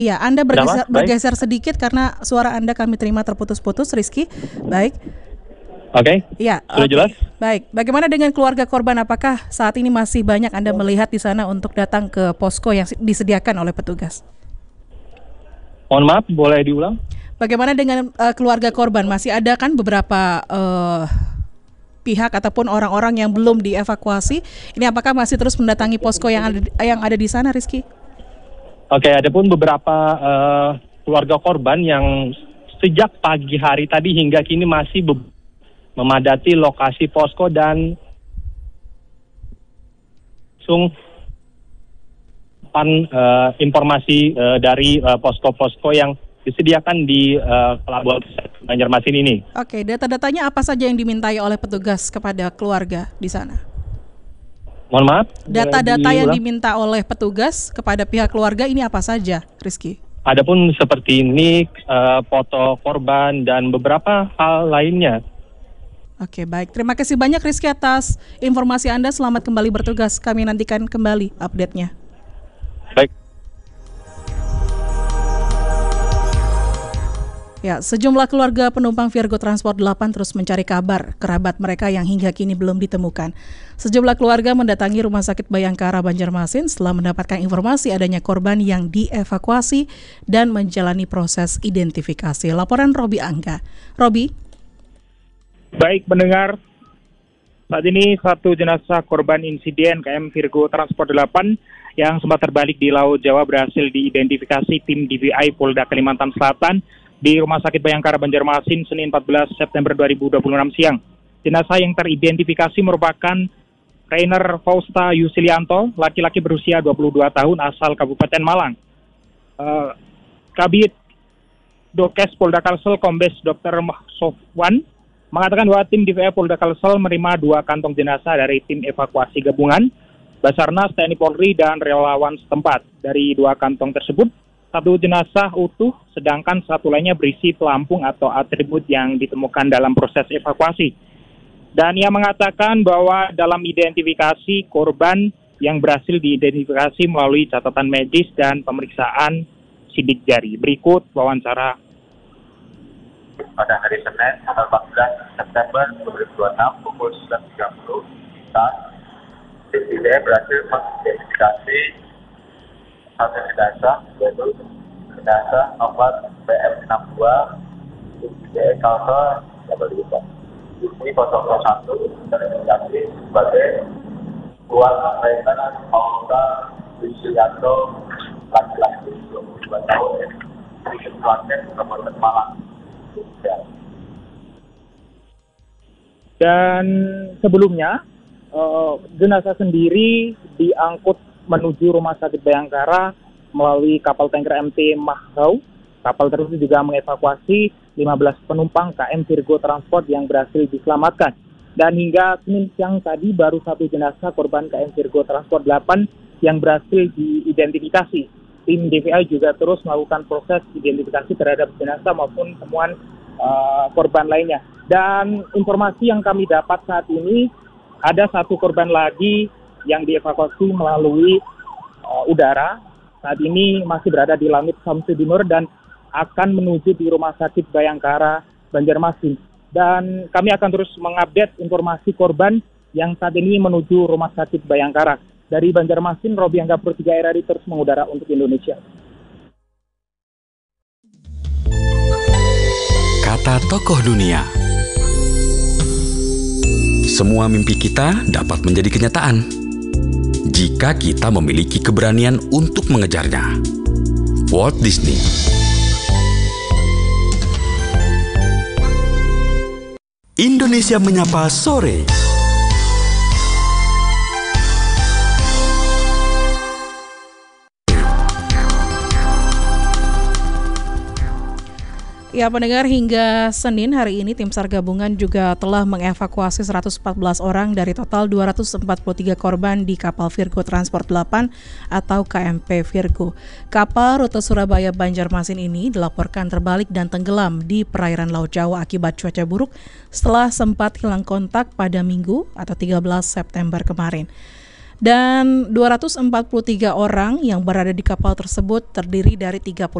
Iya, Anda Kenapa? Baik. bergeser sedikit karena suara Anda kami terima terputus-putus, Rizky. Baik. Oke. Iya, Sudah oke. jelas? Baik. Bagaimana dengan keluarga korban? Apakah saat ini masih banyak Anda melihat di sana untuk datang ke posko yang disediakan oleh petugas? Mohon maaf, boleh diulang? Bagaimana dengan keluarga korban? Masih ada kan beberapa pihak ataupun orang-orang yang belum dievakuasi? Ini apakah masih terus mendatangi posko yang ada di sana, Rizky? Oke, ada pun beberapa keluarga korban yang sejak pagi hari tadi hingga kini masih memadati lokasi posko dan langsung informasi dari posko-posko yang disediakan di Pelabuhan Banjarmasin ini. Oke, data-datanya apa saja yang dimintai oleh petugas kepada keluarga di sana? Mohon maaf. Data-data yang diminta oleh petugas kepada pihak keluarga ini apa saja, Rizky? Adapun seperti ini, foto korban dan beberapa hal lainnya. Oke, baik. Terima kasih banyak Rizky atas informasi Anda. Selamat kembali bertugas. Kami nantikan kembali update-nya. Baik. Ya, sejumlah keluarga penumpang Virgo Transport 8 terus mencari kabar kerabat mereka yang hingga kini belum ditemukan. Sejumlah keluarga mendatangi Rumah Sakit Bayangkara Banjarmasin setelah mendapatkan informasi adanya korban yang dievakuasi dan menjalani proses identifikasi. Laporan Robi Angga. Robi? Baik, pendengar. Saat ini satu jenazah korban insiden KM Virgo Transport 8 yang sempat terbalik di Laut Jawa berhasil diidentifikasi tim DVI Polda Kalimantan Selatan di Rumah Sakit Bayangkara Banjarmasin Senin 14 September 2026 siang. Jenazah yang teridentifikasi merupakan Rainer Fausta Yusilianto, laki-laki berusia 22 tahun asal Kabupaten Malang. Kabid Dokes Polda Kalsel Kombes Dr. Sofwan mengatakan bahwa tim DVI Polda Kalsel menerima 2 kantong jenazah dari tim evakuasi gabungan Basarnas, TNI Polri, dan relawan setempat. Dari 2 kantong tersebut, 1 jenazah utuh, sedangkan 1 lainnya berisi pelampung atau atribut yang ditemukan dalam proses evakuasi. Dan ia mengatakan bahwa dalam identifikasi korban yang berhasil diidentifikasi melalui catatan medis dan pemeriksaan sidik jari. Berikut wawancara. Pada hari Senin, tanggal 14 September 2026, pukul 9.30, tim berhasil mengidentifikasi satu jenazah, yaitu jenazah nomor PM62 DVI Kalsel Jabarita. Ini 001 teridentifikasi sebagai keluarga Rainer Fausta Yusilianto, laki-laki 22 tahun, dari Kabupaten Malang. Dan sebelumnya jenazah sendiri diangkut menuju Rumah Sakit Bayangkara melalui kapal tanker MT Mahau. Kapal tersebut juga mengevakuasi 15 penumpang KM Virgo Transport yang berhasil diselamatkan. Dan hingga Senin siang tadi baru 1 jenazah korban KM Virgo Transport 8 yang berhasil diidentifikasi. Tim DVI juga terus melakukan proses identifikasi terhadap jenazah maupun temuan korban lainnya. Dan informasi yang kami dapat saat ini, ada 1 korban lagi yang dievakuasi melalui udara. Saat ini masih berada di Langit Samsudinur dan akan menuju di Rumah Sakit Bayangkara Banjarmasin. Dan kami akan terus mengupdate informasi korban yang saat ini menuju Rumah Sakit Bayangkara. Dari Banjarmasin, Robi Angga Pro 3 RRI terus mengudara untuk Indonesia. Kata tokoh dunia. Semua mimpi kita dapat menjadi kenyataan jika kita memiliki keberanian untuk mengejarnya. Walt Disney. Indonesia Menyapa Sore. Ya, pendengar, hingga Senin hari ini tim SAR gabungan juga telah mengevakuasi 114 orang dari total 243 korban di kapal Virgo Transport 8 atau KMP Virgo. Kapal rute Surabaya Banjarmasin ini dilaporkan terbalik dan tenggelam di perairan Laut Jawa akibat cuaca buruk setelah sempat hilang kontak pada Minggu atau 13 September kemarin. Dan 243 orang yang berada di kapal tersebut terdiri dari 30